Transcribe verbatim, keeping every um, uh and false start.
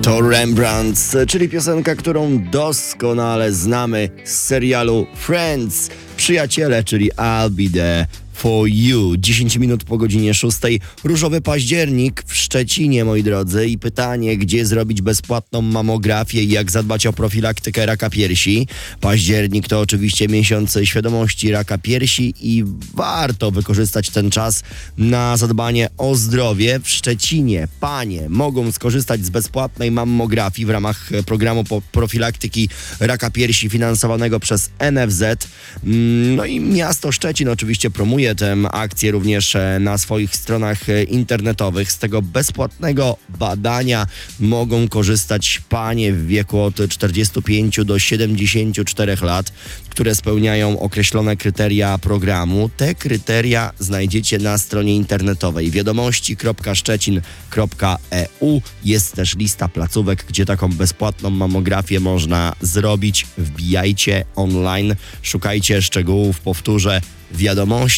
To Rembrandt, czyli piosenka, którą doskonale znamy z serialu Friends. Przyjaciele, czyli I'll Be There For You. dziesięć minut po godzinie szóstej. Różowy październik w Szczecinie, moi drodzy. I pytanie, gdzie zrobić bezpłatną mamografię i jak zadbać o profilaktykę raka piersi. Październik to oczywiście miesiąc świadomości raka piersi i warto wykorzystać ten czas na zadbanie o zdrowie. W Szczecinie panie mogą skorzystać z bezpłatnej mammografii w ramach programu profilaktyki raka piersi finansowanego przez N F Z. No i miasto Szczecin oczywiście promuje tę akcję również na swoich stronach internetowych. Z tego bezpłatnego badania mogą korzystać panie w wieku od czterdziestu pięciu do siedemdziesięciu czterech lat, które spełniają określone kryteria programu. Te kryteria znajdziecie na stronie internetowej wiadomości kropka szczecin kropka e u. Jest też lista placówek, gdzie taką bezpłatną mamografię można zrobić. Wbijajcie online, szukajcie szczegółów, powtórzę, wiadomości